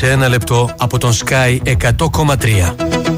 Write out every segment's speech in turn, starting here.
σε ένα λεπτό από τον Sky 100,3.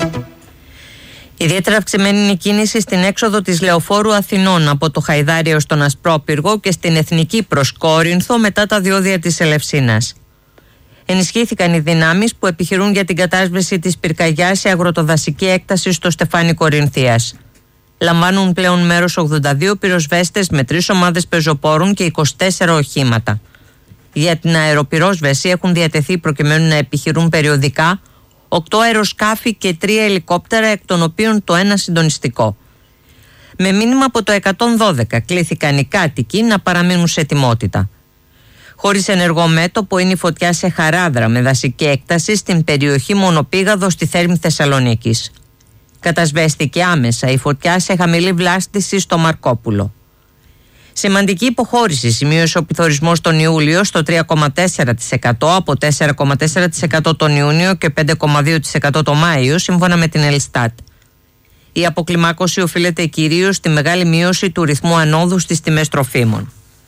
Ιδιαίτερα αυξημένη είναι η κίνηση στην έξοδο της Λεωφόρου Αθηνών από το Χαϊδάριο στον Ασπρόπυργο και στην Εθνική προς Κόρινθο μετά τα διόδια της Ελευσίνας. Ενισχύθηκαν οι δυνάμεις που επιχειρούν για την κατάσβεση της πυρκαγιάς σε αγροτοδασική έκταση στο Στεφάνι Κορινθίας. Λαμβάνουν πλέον μέρος 82 πυροσβέστες με 3 ομάδες πεζοπόρων και 24 οχήματα. Για την αεροπυρόσβεση έχουν διατεθεί προκειμένου να επιχειρούν περιοδικά 8 αεροσκάφη και 3 ελικόπτερα, εκ των οποίων το ένα συντονιστικό. Με μήνυμα από το 112 κλήθηκαν οι κάτοικοι να παραμείνουν σε ετοιμότητα. Χωρίς ενεργό μέτωπο είναι η φωτιά σε Χαράδρα με δασική έκταση στην περιοχή Μονοπήγαδο στη Θέρμη Θεσσαλονίκης. Κατασβέστηκε άμεσα η φωτιά σε χαμηλή βλάστηση στο Μαρκόπουλο. Σημαντική υποχώρηση σημείωσε ο πληθωρισμός τον Ιούλιο στο 3,4% από 4,4% τον Ιούνιο και 5,2% τον Μάιο, σύμφωνα με την Ελστάτ. Η αποκλιμάκωση οφείλεται κυρίως στη μεγάλη μείωση του ρυθμού ανόδου στις τιμές τροφίμων.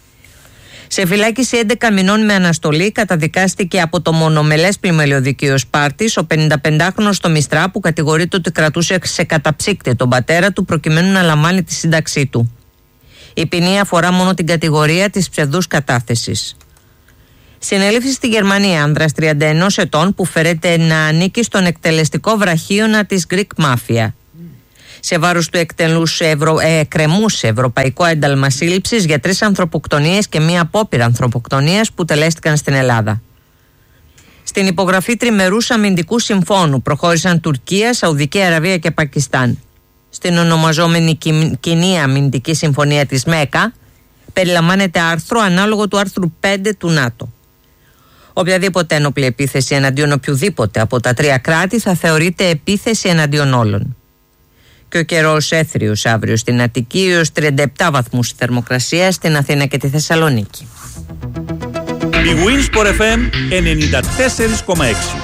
Σε φυλάκιση 11 μηνών με αναστολή καταδικάστηκε από το μονομελές πλημελιωδικείο Σπάρτης ο 55χρονος στο Μιστρά, που κατηγορείται ότι κρατούσε σε καταψύκτη τον πατέρα του προκειμένου να λαμβάνει τη σύνταξή του. Η ποινή αφορά μόνο την κατηγορία της ψευδούς κατάθεσης. Συνελήφθη στη Γερμανία άνδρας 31 ετών που φέρεται να ανήκει στον εκτελεστικό βραχίωνα της Greek Mafia. Σε βάρος του κρεμούσε ευρωπαϊκό ένταλμα σύλληψης για 3 ανθρωποκτονίες και 1 απόπειρα ανθρωποκτονίας που τελέστηκαν στην Ελλάδα. Στην υπογραφή τριμερούς αμυντικού συμφώνου προχώρησαν Τουρκία, Σαουδική Αραβία και Πακιστάν. Στην ονομαζόμενη Κοινή Αμυντική Συμφωνία της ΜΕΚΑ περιλαμβάνεται άρθρο ανάλογο του άρθρου 5 του ΝΑΤΟ. Οποιαδήποτε ένοπλη επίθεση εναντίον οποιοδήποτε από τα 3 κράτη θα θεωρείται επίθεση εναντίον όλων. Και ο καιρός έθριος αύριο στην Αττική έως 37 βαθμούς θερμοκρασία στην Αθήνα και τη Θεσσαλονίκη. Η Winsport FM 94,6.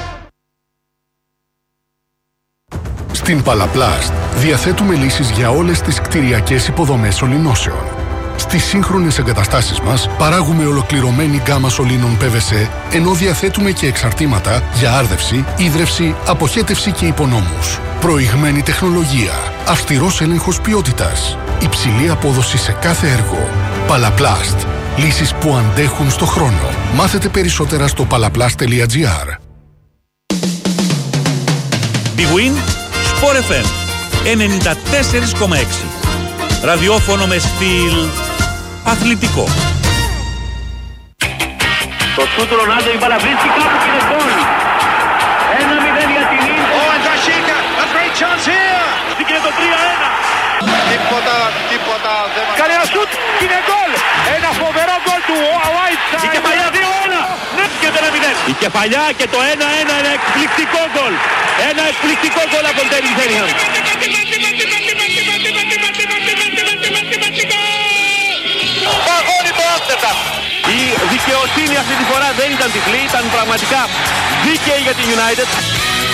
Στην Παλαπλάστ διαθέτουμε λύσεις για όλες τις κτηριακές υποδομές σωληνώσεων. Στις σύγχρονες εγκαταστάσεις μας παράγουμε ολοκληρωμένη γκάμα σωλήνων PVC, ενώ διαθέτουμε και εξαρτήματα για άρδευση, ίδρυυση, αποχέτευση και υπονόμους. Προηγμένη τεχνολογία, αυστηρός έλεγχος ποιότητας, υψηλή απόδοση σε κάθε έργο. Παλαπλάστ. Λύσεις που αντέχουν στο χρόνο. Μάθετε περισσότερα στο palaplast.gr. Big Win Sport FM 94,6. Ραδιόφωνο με στυλ αθλητικό. Το σούτ του Ρονάλντο, η μπάλα βρίσκει κάπου και είναι γκολ. 1-0 για την Ίντερ. Oh, and Rashica, a great chance here. Και το 3-1. Τίποτα. Κάνει ένα σούτ και είναι γκολ. Ένα φοβερό γκολ του White. Η κεφαλιά 2-1. Ναι, και το 1-0. Η κεφαλιά και το 1-1, ένα εκπληκτικό γκολ. Ένα εκπληκτικό γκολ από τον David Bellingham. Παγώνει το Άμστερνταμ. Η δικαιοσύνη αυτή τη φορά δεν ήταν τυφλή, ήταν πραγματικά δίκαιη για την United.